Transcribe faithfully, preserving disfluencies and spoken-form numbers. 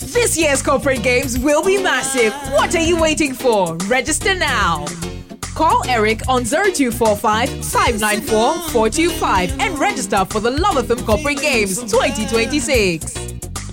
This year's corporate games will be massive. What are you waiting for? Register now. Call Eric on zero two four five, five nine four, four two five and register for the Love F M Corporate Games twenty twenty-six.